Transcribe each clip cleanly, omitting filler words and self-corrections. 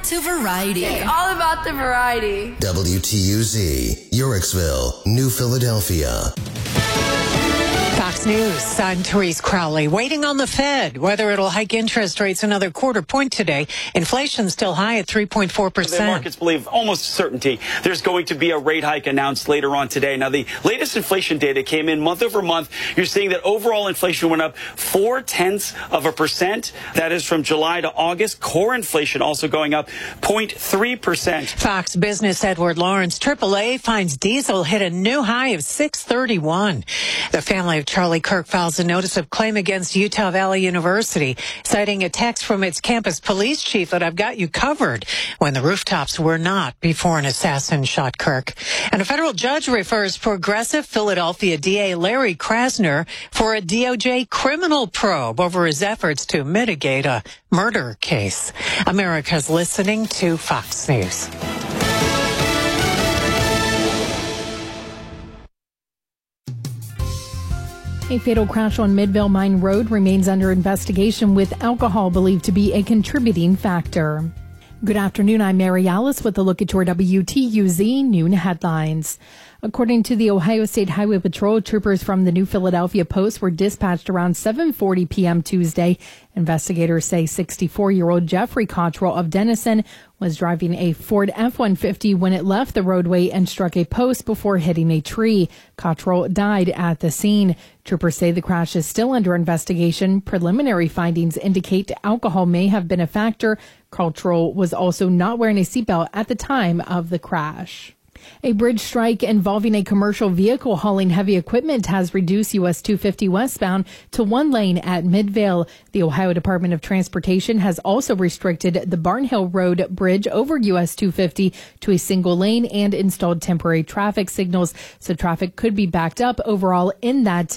to variety. It's all about the variety. WTUZ, Yorksville, New Philadelphia. Fox News, I'm Therese Crowley. Waiting on the Fed, whether it'll hike interest rates another quarter point today. Inflation still high at 3.4%. The markets believe almost certainty there's going to be a rate hike announced later on today. Now, the latest inflation data came in month over month. You're seeing that overall inflation went up 0.4%. That is from July to August. Core inflation also going up 0.3%. Fox Business Edward Lawrence, AAA finds diesel hit a new high of $6.31. The family of Charlie Kirk files a notice of claim against Utah Valley University, citing a text from its campus police chief that I've got you covered when the rooftops were not before an assassin shot Kirk. And a federal judge refers progressive Philadelphia DA Larry Krasner for a DOJ criminal probe over his efforts to mitigate a murder case. America's listening to Fox News. A fatal crash on Midvale Mine Road remains under investigation, with alcohol believed to be a contributing factor. Good afternoon, I'm Mary Alice with a look at your WTUZ noon headlines. According to the Ohio State Highway Patrol, troopers from the New Philadelphia Post were dispatched around 7:40 p.m. Tuesday. Investigators say 64-year-old Jeffrey Cottrell of Denison was driving a Ford F-150 when it left the roadway and struck a post before hitting a tree. Cottrell died at the scene. Troopers say the crash is still under investigation. Preliminary findings indicate alcohol may have been a factor. Cottrell was also not wearing a seatbelt at the time of the crash. A bridge strike involving a commercial vehicle hauling heavy equipment has reduced US 250 westbound to one lane at Midvale. The Ohio Department of Transportation has also restricted the Barnhill Road Bridge over US 250 to a single lane and installed temporary traffic signals, so traffic could be backed up overall in that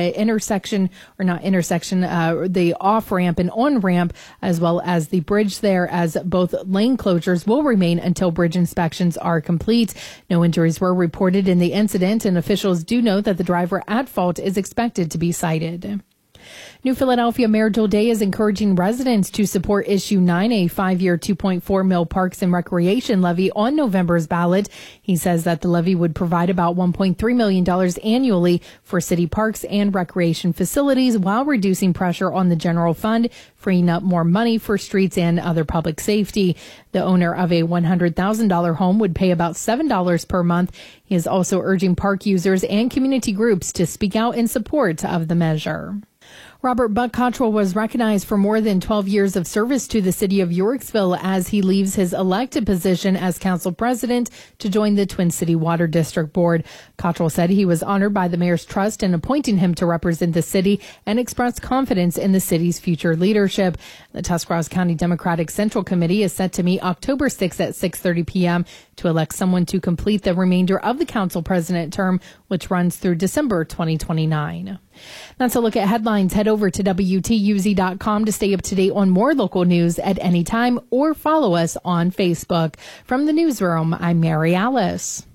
the off-ramp and on-ramp, as well as the bridge there, as both lane closures will remain until bridge inspections are complete. No injuries were reported in the incident, and officials do note that the driver at fault is expected to be cited. New Philadelphia Mayor Joel Day is encouraging residents to support Issue 9, a 5-year $2.4 million Parks and Recreation levy, on November's ballot. He says that the levy would provide about $1.3 million annually for city parks and recreation facilities while reducing pressure on the general fund, freeing up more money for streets and other public safety. The owner of a $100,000 home would pay about $7 per month. He is also urging park users and community groups to speak out in support of the measure. Robert Buck Cottrell was recognized for more than 12 years of service to the city of Yorksville as he leaves his elected position as council president to join the Twin City Water District Board. Cottrell said he was honored by the mayor's trust in appointing him to represent the city and expressed confidence in the city's future leadership. The Tuscarawas County Democratic Central Committee is set to meet October 6th at 6:30 p.m. to elect someone to complete the remainder of the council president term, which runs through December 2029. That's a look at headlines. Head over to WTUZ.com to stay up to date on more local news at any time, or follow us on Facebook. From the newsroom, I'm Mary Alice.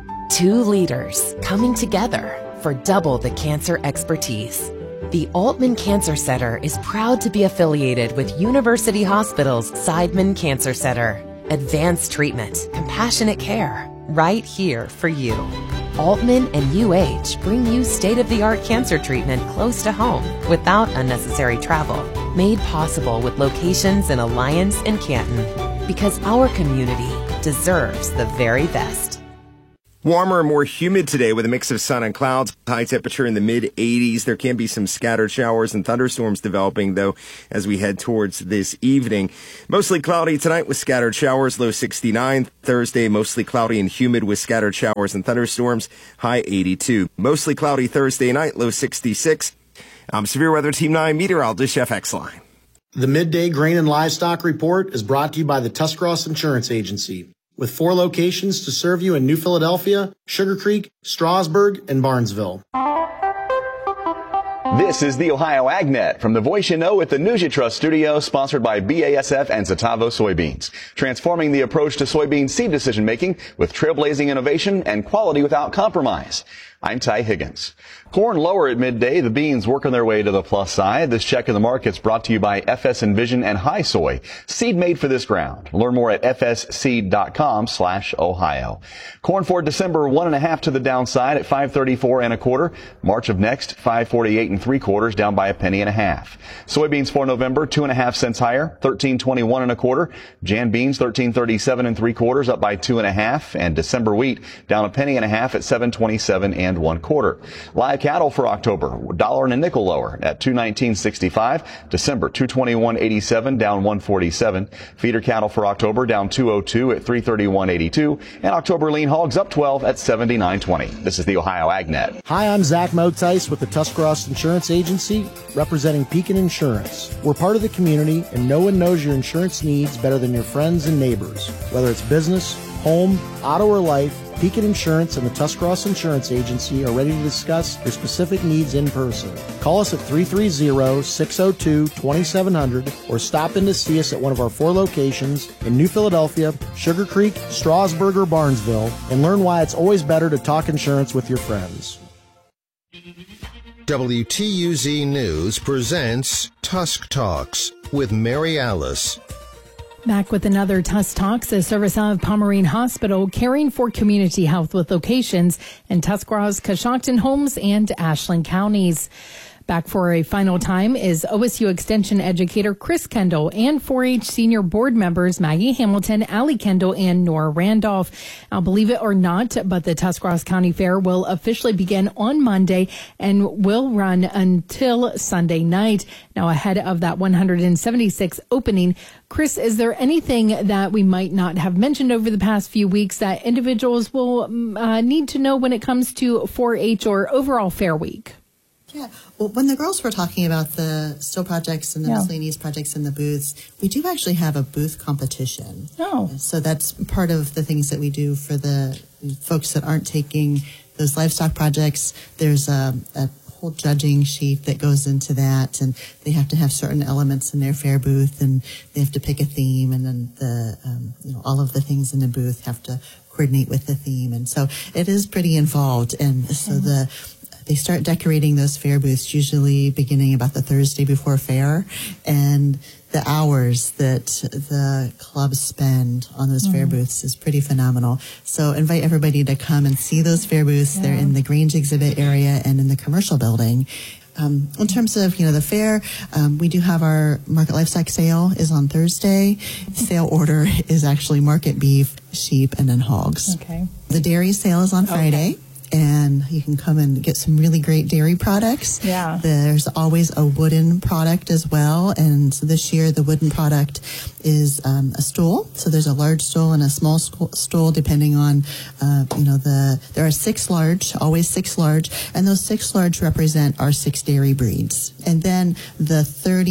Two leaders coming together for double the cancer expertise. The Altman Cancer Center is proud to be affiliated with University Hospital's Seidman Cancer Center. Advanced treatment, compassionate care, right here for you. Altman and UH bring you state-of-the-art cancer treatment close to home without unnecessary travel. Made possible with locations in Alliance and Canton. Because our community deserves the very best. Warmer and more humid today with a mix of sun and clouds. High temperature in the mid-80s. There can be some scattered showers and thunderstorms developing, though, as we head towards this evening. Mostly cloudy tonight with scattered showers, low 69. Thursday, mostly cloudy and humid with scattered showers and thunderstorms, high 82. Mostly cloudy Thursday night, low 66. I'm Severe Weather Team 9 meteorologist Jeff Exline. The Midday Grain and Livestock Report is brought to you by the Tuscarawas Insurance Agency, with 4 locations to serve you in New Philadelphia, Sugar Creek, Strasburg, and Barnesville. This is the Ohio AgNet from the voice you know at the News You Trust studio, sponsored by BASF and Zetavo soybeans. Transforming the approach to soybean seed decision making with trailblazing innovation and quality without compromise. I'm Ty Higgins. Corn lower at midday, the beans working their way to the plus side. This check in the market's brought to you by FS Envision and High Soy, seed made for this ground. Learn more at fsseed.com/Ohio. Corn for December 1.5 to the downside at 534 1/4. March of next 548 3/4, down by 1.50 cents. Soybeans for November 2.5 cents higher, 1321 1/4. Jan beans 1337 3/4, up by 2.5, and December wheat down 1.50 at 727 1/4. Live cattle for October, $1 and a nickel lower at 219.65. December 221.87, down 147. Feeder cattle for October down 202 at 331.82, and October lean hogs up 12 at 79.20. This is the Ohio AgNet. Hi, I'm Zach Motice with the Tuscarawas Insurance Agency, representing Pekin Insurance. We're part of the community, and no one knows your insurance needs better than your friends and neighbors. Whether it's business, home, auto, or life, Pekin Insurance and the Tuscarawas Insurance Agency are ready to discuss your specific needs in person. Call us at 330-602-2700 or stop in to see us at one of our 4 locations in New Philadelphia, Sugar Creek, Strasburg, or Barnesville, and learn why it's always better to talk insurance with your friends. WTUZ News presents Tusk Talks with Mary Alice. Back with another Tusk Talks, a service of Pomerene Hospital, caring for community health with locations in Tuscarawas, Coshocton, Holmes, and Ashland counties. Back for a final time is OSU Extension educator Chris Kendall and 4-H senior board members Maggie Hamilton, Allie Kendall, and Nora Randolph. Now, believe it or not, but the Tuscarawas County Fair will officially begin on Monday and will run until Sunday night. Now, ahead of that 176th opening, Chris, is there anything that we might not have mentioned over the past few weeks that individuals will need to know when it comes to 4-H or overall Fair Week? Yeah. Well, when the girls were talking about the still projects and the miscellaneous projects in the booths, we do actually have a booth competition. Oh. So that's part of the things that we do for the folks that aren't taking those livestock projects. There's a whole judging sheet that goes into that, and they have to have certain elements in their fair booth, and they have to pick a theme, and then the all of the things in the booth have to coordinate with the theme. And so it is pretty involved. And so they start decorating those fair booths usually beginning about the Thursday before fair, and the hours that the clubs spend on those fair booths is pretty phenomenal. So invite everybody to come and see those fair booths. They're in the Grange exhibit area and in the commercial building. In terms of, the fair, we do have our market livestock sale is on Thursday. The sale order is actually market beef, sheep, and then hogs. Okay. The dairy sale is on Friday. And you can come and get some really great dairy products. Yeah. There's always a wooden product as well. And so this year, the wooden product is a stool. So there's a large stool and a small stool, depending on, there are 6 large, always 6 large. And those 6 large represent our 6 dairy breeds. And then the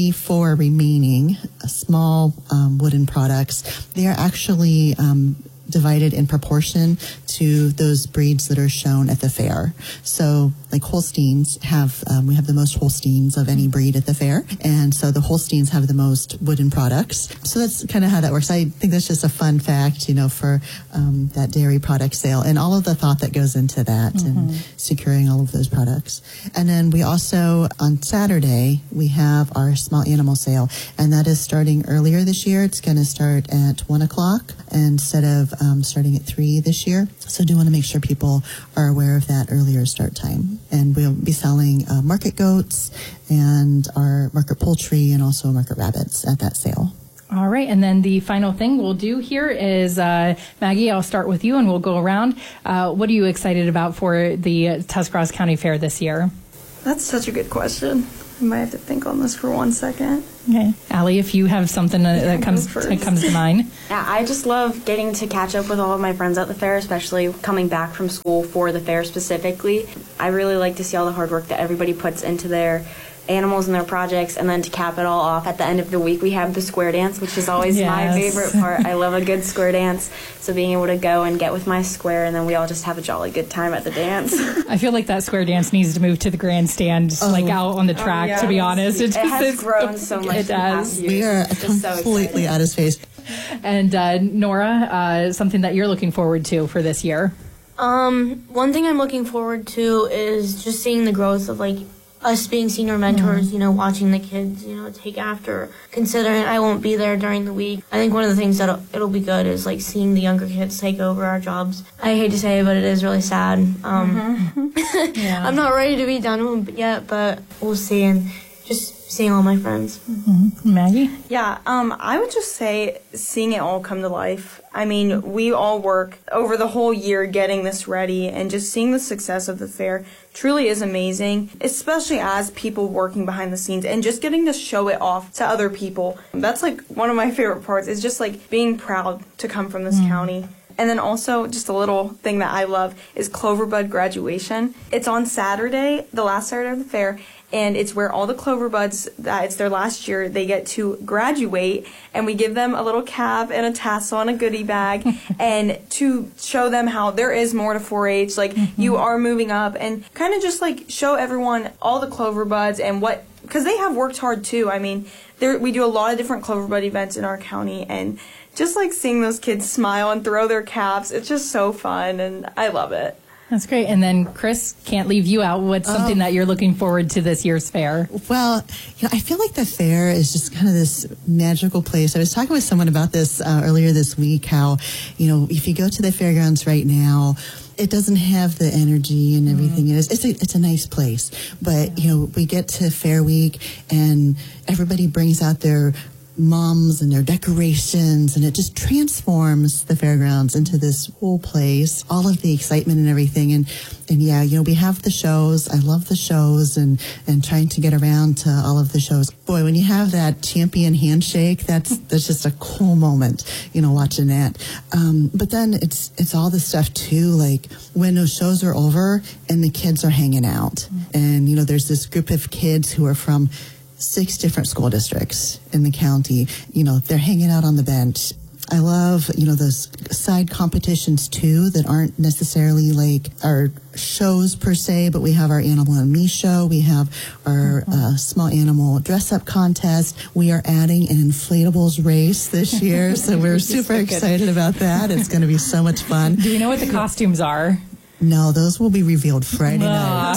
34 remaining small wooden products, they are actually divided in proportion to those breeds that are shown at the fair. So like Holsteins we have the most Holsteins of any breed at the fair. And so the Holsteins have the most wooden products. So that's kind of how that works. I think that's just a fun fact, for that dairy product sale and all of the thought that goes into that and securing all of those products. And then we also, on Saturday, we have our small animal sale, and that is starting earlier this year. It's going to start at 1 o'clock instead of starting at 3 this year. So do want to make sure people are aware of that earlier start time. And we'll be selling market goats and our market poultry and also market rabbits at that sale. All right. And then the final thing we'll do here is, Maggie, I'll start with you and we'll go around. What are you excited about for the Tuscarawas County Fair this year? That's such a good question. I might have to think on this for 1 second. Okay. Allie, if you have something that comes to mind. Yeah, I just love getting to catch up with all of my friends at the fair, especially coming back from school for the fair specifically. I really like to see all the hard work that everybody puts into their animals and their projects, and then to cap it all off, at the end of the week we have the square dance, which is always my favorite part. I love a good square dance, so being able to go and get with my square, and then we all just have a jolly good time at the dance. I feel like that square dance needs to move to the grandstand, like out on the track, to be honest. It has grown so much. It does. We are completely out of space. And Nora, something that you're looking forward to for this year? One thing I'm looking forward to is just seeing the growth of us being senior mentors, watching the kids, take after, considering I won't be there during the week. I think one of the things that it'll be good is seeing the younger kids take over our jobs. I hate to say it, but it is really sad. I'm not ready to be done yet, but we'll see, and just seeing all my friends. Maggie? Yeah, I would just say seeing it all come to life. I mean, we all work over the whole year getting this ready, and just seeing the success of the fair truly is amazing, especially as people working behind the scenes and just getting to show it off to other people. That's one of my favorite parts, is just being proud to come from this county. And then also, just a little thing that I love is Cloverbud graduation. It's on Saturday, the last Saturday of the fair, and it's where all the Cloverbuds, it's their last year, they get to graduate, and we give them a little cap and a tassel and a goodie bag, and to show them how there is more to 4-H, you are moving up, and kind of just show everyone all the Cloverbuds and because they have worked hard too. I mean, we do a lot of different Cloverbud events in our county, and just seeing those kids smile and throw their caps, it's just so fun, and I love it. That's great. And then, Chris, can't leave you out. What's something that you're looking forward to this year's fair? Well, I feel like the fair is just kind of this magical place. I was talking with someone about this earlier this week, how, if you go to the fairgrounds right now, it doesn't have the energy and everything. It's a nice place. But, we get to Fair Week and everybody brings out their moms and their decorations, and it just transforms the fairgrounds into this whole place, all of the excitement and everything. And we have the shows. I love the shows and trying to get around to all of the shows. Boy, when you have that champion handshake, that's just a cool moment, watching that. But then it's all the stuff too, when those shows are over and the kids are hanging out, and there's this group of kids who are from 6 different school districts in the county. They're hanging out on the bench. I love, those side competitions too that aren't necessarily our shows per se, but we have our Animal and Me show. We have our small animal dress-up contest. We are adding an inflatables race this year, so we're super excited about that. It's going to be so much fun. Do we know what the costumes are? No, those will be revealed Friday night.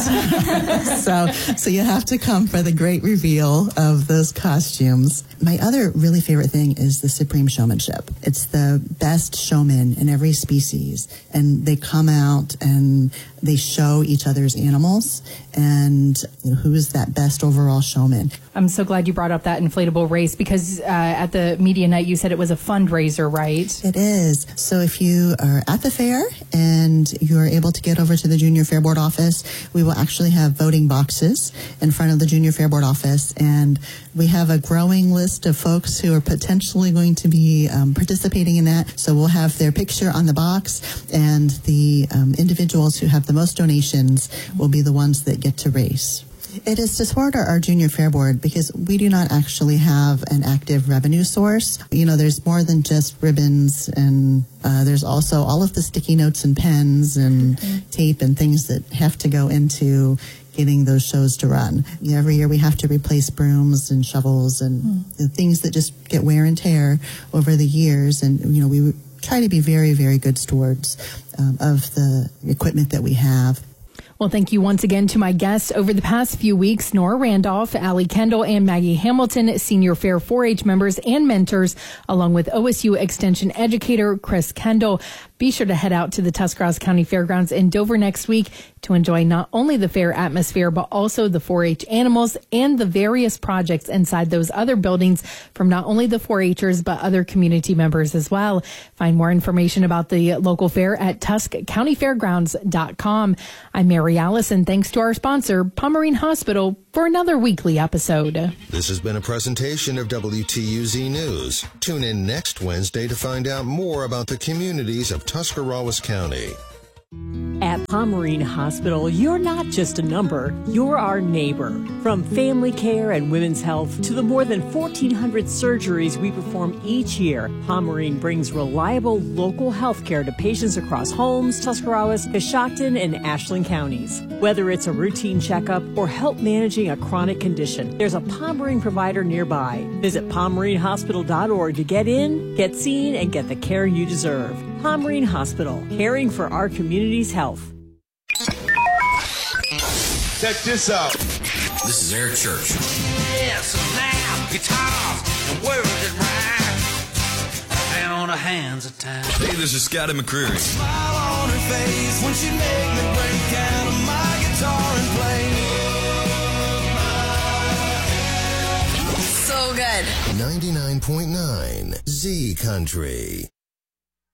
So you have to come for the great reveal of those costumes. My other really favorite thing is the supreme showmanship. It's the best showmen in every species, and they come out and they show each other's animals and who is that best overall showman. I'm so glad you brought up that inflatable race, because at the media night you said it was a fundraiser, right? It is. So if you are at the fair and you're able to get over to the Junior Fair Board office, we will actually have voting boxes in front of the Junior Fair Board office, and we have a growing list of folks who are potentially going to be participating in that. So we'll have their picture on the box, and the individuals who have the most donations will be the ones that get to race. It is to support our Junior Fair Board, because we do not actually have an active revenue source. There's more than just ribbons, and there's also all of the sticky notes and pens and tape and things that have to go into getting those shows to run. Every year we have to replace brooms and shovels and things that just get wear and tear over the years. And, we try to be very, very good stewards of the equipment that we have. Well, thank you once again to my guests over the past few weeks, Nora Randolph, Allie Kendall, and Maggie Hamilton, Senior Fair 4-H members and mentors, along with OSU Extension educator Chris Kendall. Be sure to head out to the Tuscarawas County Fairgrounds in Dover next week to enjoy not only the fair atmosphere, but also the 4-H animals and the various projects inside those other buildings from not only the 4-Hers, but other community members as well. Find more information about the local fair at TuscCountyFairgrounds.com. I'm Mary Allison. Thanks to our sponsor, Pomerene Hospital. for another weekly episode. This has been a presentation of WTUZ News. Tune in next Wednesday to find out more about the communities of Tuscarawas County. At Pomerene Hospital, you're not just a number, you're our neighbor. From family care and women's health to the more than 1,400 surgeries we perform each year, Pomerene brings reliable local health care to patients across Holmes, Tuscarawas, Coshocton, and Ashland counties. Whether it's a routine checkup or help managing a chronic condition, there's a Pomerene provider nearby. Visit PomereneHospital.org to get in, get seen, and get the care you deserve. Pomerene Hospital, caring for our community's health. Check this out. This is Eric Church. Yes, now guitars and words that rhyme, and on the hands of time. Hey, this is Scotty McCreery. Smile on her face when she make me break out of my guitar and play. So good. 99.9 Z Country.